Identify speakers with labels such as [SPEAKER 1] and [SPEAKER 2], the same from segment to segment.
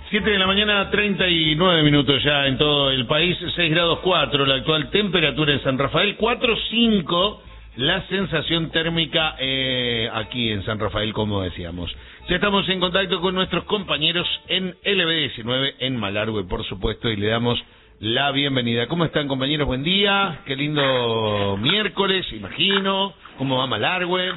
[SPEAKER 1] 7 de la mañana, 39 minutos ya en todo el país, 6 grados 4 la actual temperatura en San Rafael, 4,5 la sensación térmica aquí en San Rafael, como decíamos. Ya estamos en contacto con nuestros compañeros en LB19, en Malargüe, por supuesto, y le damos la bienvenida. ¿Cómo están, compañeros? Buen día, qué lindo miércoles, imagino. ¿Cómo va Malargüe?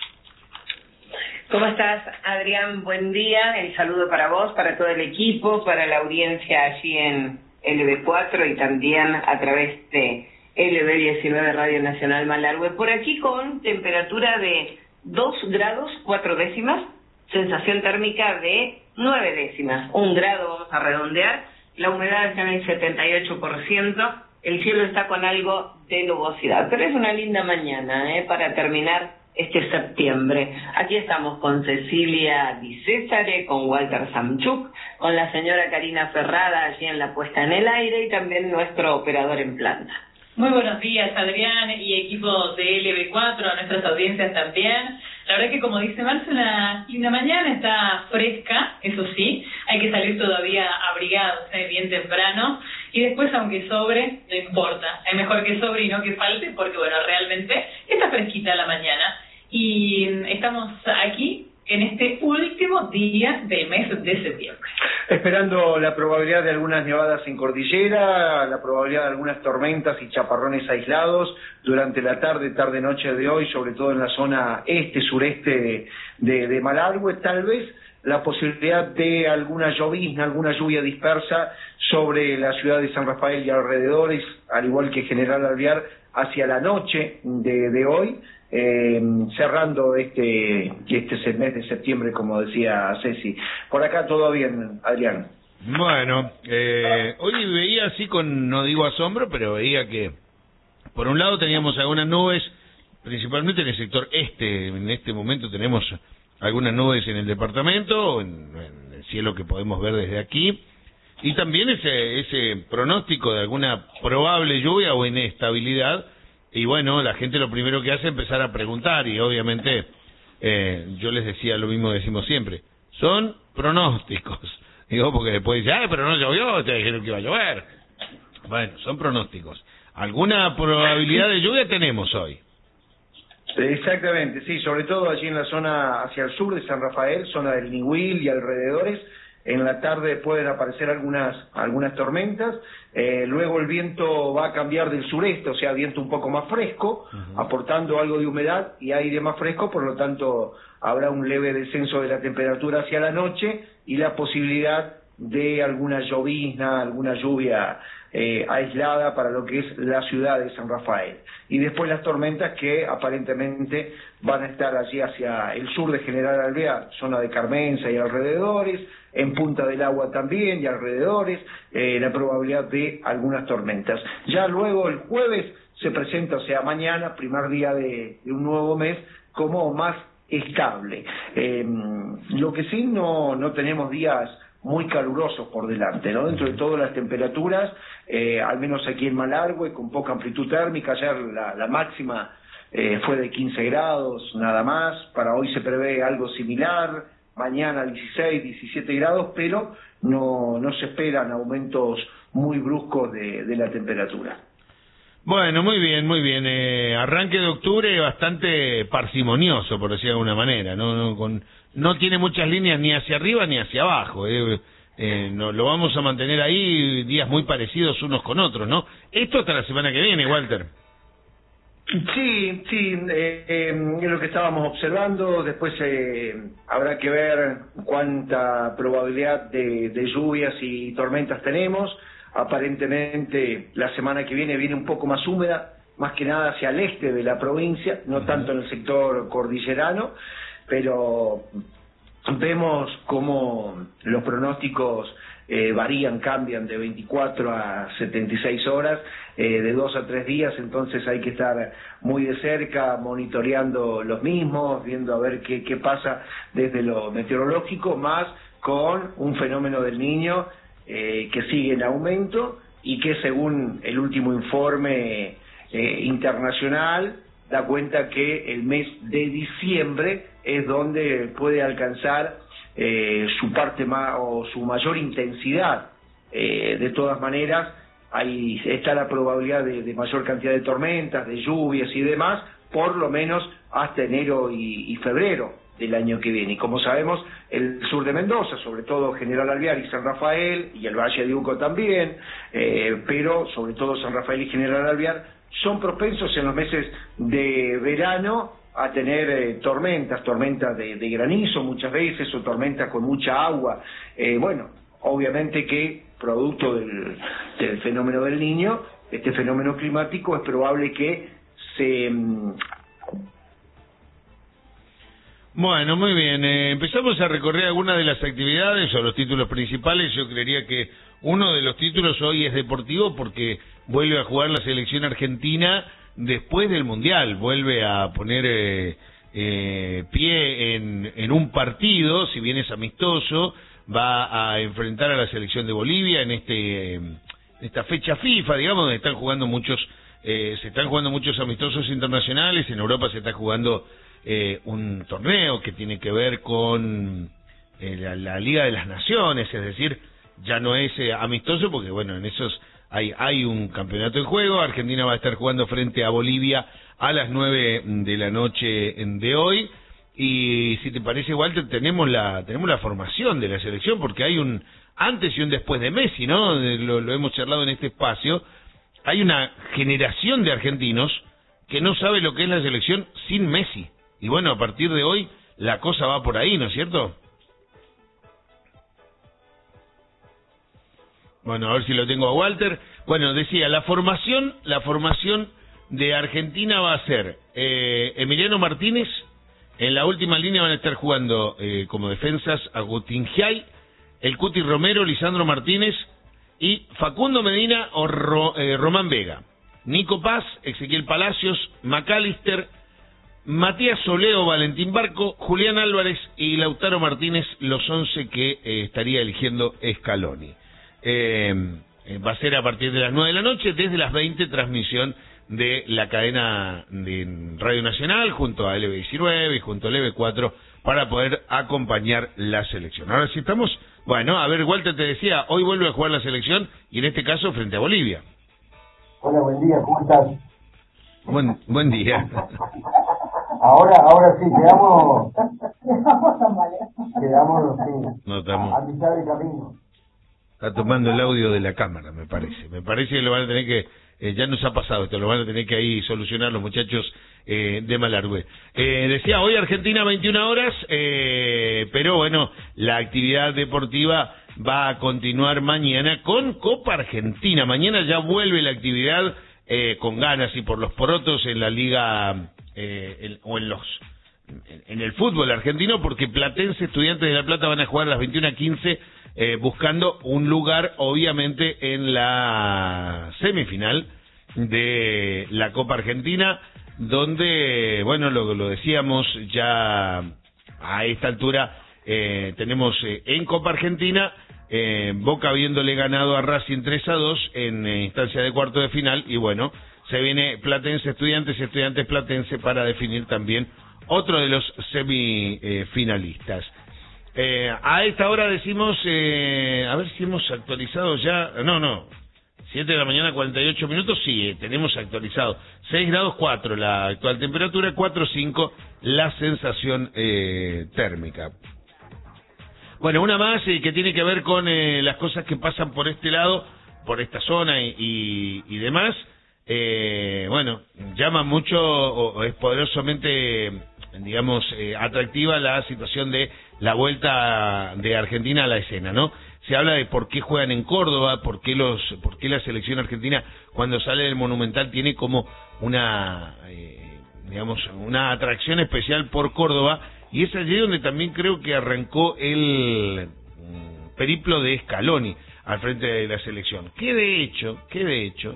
[SPEAKER 2] ¿Cómo estás, Adrián? Buen día. El saludo para vos, para todo el equipo, para la audiencia allí en LB4 y también a través de LB19 Radio Nacional Malargüe. Por aquí con temperatura de 2 grados 4 décimas, sensación térmica de 9 décimas. 1 grado vamos a redondear. La humedad está en el 78%. El cielo está con algo de nubosidad. Pero es una linda mañana para terminar este septiembre. Aquí estamos con Cecilia Di Césare, con Walter Samchuk, con la señora Karina Ferrada allí en la puesta en el aire y también nuestro operador en planta.
[SPEAKER 3] Muy buenos días, Adrián y equipo de LB4, a nuestras audiencias también. La verdad que, como dice Marce, una linda mañana, está fresca, eso sí, hay que salir todavía abrigados, bien temprano, y después, aunque sobre, no importa, es mejor que sobre y no que falte, porque bueno, realmente está fresquita la mañana, y estamos aquí en este último día del mes de septiembre.
[SPEAKER 4] Esperando la probabilidad de algunas nevadas en cordillera, la probabilidad de algunas tormentas y chaparrones aislados durante la tarde-noche de hoy, sobre todo en la zona este-sureste de Malargüe, tal vez la posibilidad de alguna llovizna, alguna lluvia dispersa sobre la ciudad de San Rafael y alrededores, al igual que General Alvear, hacia la noche de hoy, cerrando este mes de septiembre, como decía Ceci. Por acá todo bien, Adrián.
[SPEAKER 1] Bueno, hoy veía así con, no digo asombro, pero veía que por un lado teníamos algunas nubes, principalmente en el sector este. En este momento tenemos algunas nubes en el departamento, en el cielo que podemos ver desde aquí, y también ese pronóstico de alguna probable lluvia o inestabilidad. Y bueno, la gente lo primero que hace es empezar a preguntar, y obviamente yo les decía lo mismo que decimos siempre, son pronósticos. Digo, porque después dice, pero no llovió, te dijeron que iba a llover. Bueno, son pronósticos. ¿Alguna probabilidad de lluvia tenemos hoy?
[SPEAKER 4] Exactamente, sí, sobre todo allí en la zona hacia el sur de San Rafael, zona del Niwil y alrededores. En la tarde pueden aparecer algunas tormentas, luego el viento va a cambiar del sureste, o sea, viento un poco más fresco, aportando algo de humedad y aire más fresco, por lo tanto habrá un leve descenso de la temperatura hacia la noche y la posibilidad de alguna llovizna, alguna lluvia aislada para lo que es la ciudad de San Rafael. Y después las tormentas que aparentemente van a estar allí hacia el sur de General Alvear, zona de Carmenza y alrededores, en Punta del Agua también y alrededores, la probabilidad de algunas tormentas. Ya luego el jueves se presenta, o sea, mañana, primer día de un nuevo mes, como más estable. Lo que sí no tenemos días muy calurosos por delante, ¿no? Dentro de todas las temperaturas, al menos aquí en Malargüe, con poca amplitud térmica. Ayer la máxima fue de 15 grados, nada más. Para hoy se prevé algo similar, mañana 16, 17 grados, pero no se esperan aumentos muy bruscos de la temperatura.
[SPEAKER 1] Bueno, muy bien, muy bien. Arranque de octubre bastante parsimonioso, por decir de alguna manera. No tiene muchas líneas ni hacia arriba ni hacia abajo. No, lo vamos a mantener ahí, días muy parecidos unos con otros, ¿no? Esto hasta la semana que viene, Walter.
[SPEAKER 4] Sí, es lo que estábamos observando. Después habrá que ver cuánta probabilidad de lluvias y tormentas tenemos. Aparentemente la semana que viene un poco más húmeda, más que nada hacia el este de la provincia, no tanto en el sector cordillerano, pero vemos cómo los pronósticos cambian de 24 a 76 horas, de 2 a 3 días, entonces hay que estar muy de cerca monitoreando los mismos, viendo a ver qué pasa desde lo meteorológico, más con un fenómeno del Niño que sigue en aumento y que, según el último informe internacional, da cuenta que el mes de diciembre es donde puede alcanzar su parte más o su mayor intensidad. De todas maneras, ahí está la probabilidad de mayor cantidad de tormentas, de lluvias y demás, por lo menos hasta enero y febrero del año que viene. Y como sabemos, el sur de Mendoza, sobre todo General Alvear y San Rafael, y el Valle de Uco también, pero sobre todo San Rafael y General Alvear, son propensos en los meses de verano a tener tormentas de granizo muchas veces, o tormentas con mucha agua. Bueno, obviamente que producto del fenómeno del Niño, este fenómeno climático, es probable que se...
[SPEAKER 1] Bueno, muy bien. Empezamos a recorrer algunas de las actividades o los títulos principales. Yo creería que uno de los títulos hoy es deportivo porque vuelve a jugar la selección argentina después del Mundial. Vuelve a poner pie en un partido, si bien es amistoso, va a enfrentar a la selección de Bolivia en esta fecha FIFA, digamos, donde están jugando se están jugando muchos amistosos internacionales. En Europa se está jugando un torneo que tiene que ver con la Liga de las Naciones, es decir, ya no es amistoso porque, bueno, en esos hay un campeonato en juego. Argentina va a estar jugando frente a Bolivia a las 9 de la noche de hoy. Y si te parece, Walter, tenemos la formación de la selección, porque hay un antes y un después de Messi, ¿no? Lo hemos charlado en este espacio. Hay una generación de argentinos que no sabe lo que es la selección sin Messi. Y bueno, a partir de hoy la cosa va por ahí, ¿no es cierto? Bueno, a ver si lo tengo a Walter. Bueno, decía, la formación de Argentina va a ser Emiliano Martínez. En la última línea van a estar jugando como defensas Agustín Giay, el Cuti Romero, Lisandro Martínez y Facundo Medina o Román Vega. Nico Paz, Ezequiel Palacios, McAllister, Matías Soleo, Valentín Barco, Julián Álvarez y Lautaro Martínez, los 11 que estaría eligiendo Scaloni. Va a ser a partir de las 9 de la noche, desde las 20, transmisión de la cadena de Radio Nacional junto a LB19 y junto a LB4 para poder acompañar la selección. Ahora sí estamos, bueno, a ver, Walter, te decía, hoy vuelve a jugar la selección y en este caso frente a Bolivia.
[SPEAKER 5] Hola, buen día, ¿cómo estás?
[SPEAKER 1] Buen día.
[SPEAKER 5] Ahora sí, quedamos sí,
[SPEAKER 1] No, estamos...
[SPEAKER 5] a mitad de camino.
[SPEAKER 1] Está tomando el audio de la cámara, me parece. Me parece que lo van a tener que... ya nos ha pasado esto, lo van a tener que ahí solucionar los muchachos de Malargüe. Decía, hoy Argentina 21 horas, pero bueno, la actividad deportiva va a continuar mañana con Copa Argentina. Mañana ya vuelve la actividad con ganas y por los porotos en la liga en el fútbol argentino, porque Platense, Estudiantes de La Plata van a jugar a las 21:15 buscando un lugar obviamente en la semifinal de la Copa Argentina, donde, bueno, lo decíamos ya a esta altura, tenemos en Copa Argentina Boca habiéndole ganado a Racing 3-2 en instancia de cuarto de final, y bueno, se viene Platense Estudiantes, Estudiantes Platense para definir también otro de los semifinalistas. A esta hora decimos, a ver si hemos actualizado ya, no, 7 de la mañana 48 minutos, sí, tenemos actualizado, 6 grados 4 la actual temperatura, 4,5 la sensación térmica. Bueno, una más que tiene que ver con las cosas que pasan por este lado, por esta zona y demás. Bueno, llama mucho o es poderosamente, digamos, atractiva la situación de la vuelta de Argentina a la escena, ¿no? Se habla de por qué juegan en Córdoba, por qué la selección argentina cuando sale del Monumental tiene como una, digamos, una atracción especial por Córdoba, y es allí donde también creo que arrancó el periplo de Scaloni al frente de la selección, que de hecho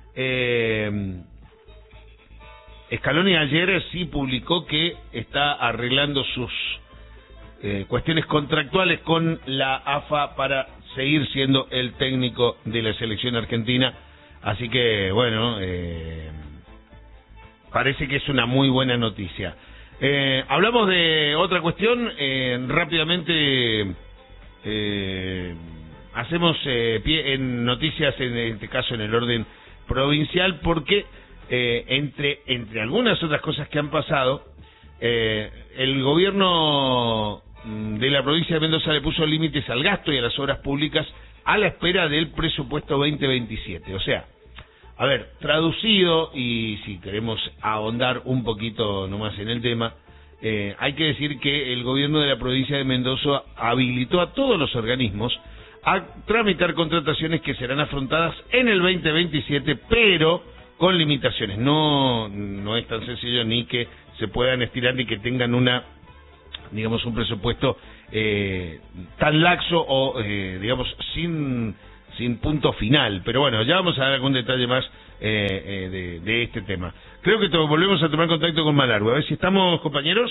[SPEAKER 1] Scaloni ayer sí publicó que está arreglando sus cuestiones contractuales con la AFA para seguir siendo el técnico de la selección argentina, así que bueno, parece que es una muy buena noticia. Hablamos de otra cuestión, rápidamente hacemos pie en noticias, en este caso en el orden provincial, porque entre algunas otras cosas que han pasado, el gobierno de la provincia de Mendoza le puso límites al gasto y a las obras públicas a la espera del presupuesto 2027. O sea, a ver, traducido, y si queremos ahondar un poquito nomás en el tema, hay que decir que el gobierno de la provincia de Mendoza habilitó a todos los organismos a tramitar contrataciones que serán afrontadas en el 2027, pero con limitaciones. No es tan sencillo ni que se puedan estirar ni que tengan un presupuesto tan laxo o digamos sin punto final. Pero bueno, ya vamos a dar algún detalle más de este tema. Creo que volvemos a tomar contacto con Malargüe. A ver si estamos, compañeros.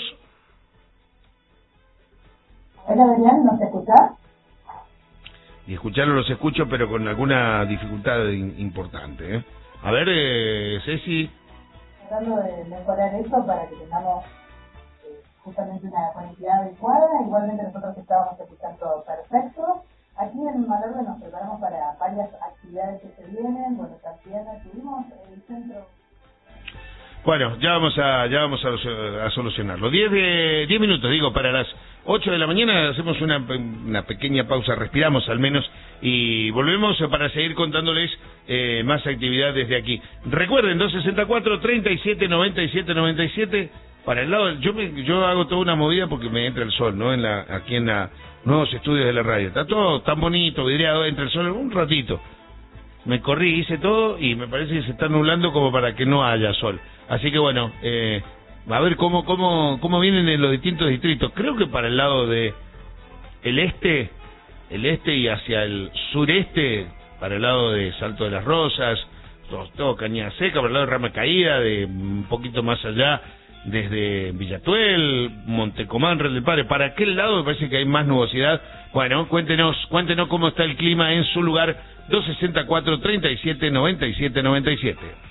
[SPEAKER 6] Hola, Adrián, ¿nos escuchás?
[SPEAKER 1] Y escucharlo los escucho, pero con alguna dificultad importante. A ver, Ceci.
[SPEAKER 6] Tratando de mejorar eso para que tengamos justamente una conectividad adecuada. Igualmente nosotros estábamos escuchando perfecto. Aquí en Malargüe nos preparamos para varias actividades que se vienen. Bueno, también tuvimos el centro.
[SPEAKER 1] Bueno, ya vamos a solucionarlo. 10 minutos, digo, para las 8 de la mañana hacemos una pequeña pausa, respiramos al menos, y volvemos para seguir contándoles más actividad desde aquí. Recuerden, 264-37-97-97, 97, para el lado, yo hago toda una movida porque me entra el sol, ¿no? Aquí en los nuevos estudios de la radio. Está todo tan bonito, vidriado, entra el sol un ratito. Me corrí, hice todo y me parece que se está nublando como para que no haya sol. Así que bueno, a ver cómo vienen en los distintos distritos. Creo que para el lado de el este y hacia el sureste, para el lado de Salto de las Rosas, todo Cañada Seca, para el lado de Rama Caída, de un poquito más allá, desde Villatuel, Montecomán, Real del Padre, para aquel lado me parece que hay más nubosidad. Bueno, cuéntenos cómo está el clima en su lugar. 264-37-97-97.